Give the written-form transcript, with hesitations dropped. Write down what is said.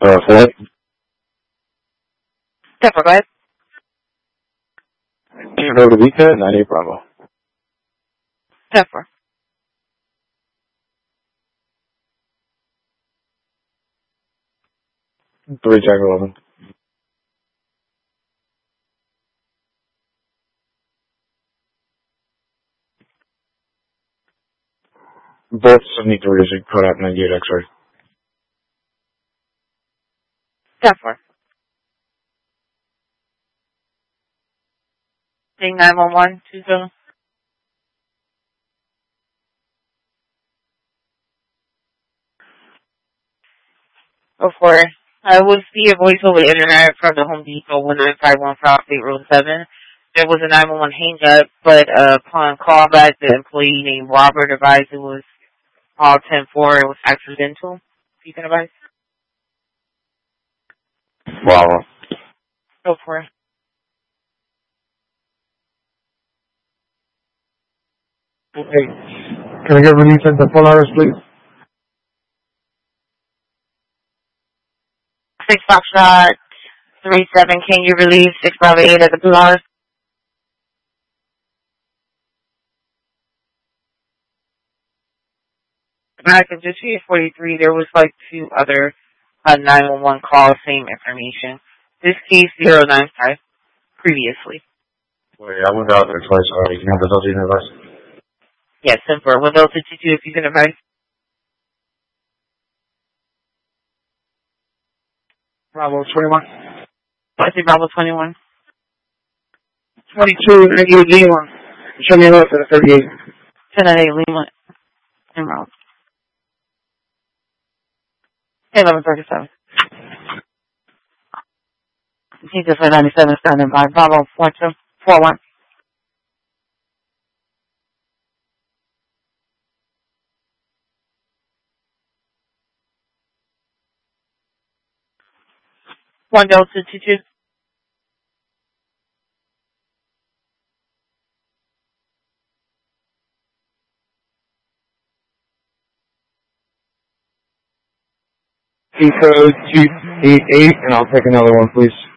Flight. Denver, go ahead. Kilo Levita, 98 Bravo. Denver. Three Jack 11. Both 73 is caught out 98 X-ray. Denver. Thing 911, 20. Before, I was the voice over the internet from the Home Depot 1951 South State Road 7. There was a 911 hang up, but upon callback, the employee named Robert advised it was all 10-4. It was accidental. You can advise? Bravo. Go for it. Okay. Can I get release at the Polaris, please? 6 Foxtrot 37, can you release 6 Bravo 8 at the Polaris? Back in just 43, there was like 2 other 911 calls, same information. This case 095 previously. Wait, I went out there twice already. Can you have the Delta advice? Yes, simple. Window 52 if you can advise. Bravo 21. I see Bravo 21. 22, negative Lima. Show me a note to the 38. 10 at 8, Lima. En route. 1137. Jesus for 97 standing by. Bravo 4241. One Delta 22. Code 288, and I'll take another one, please.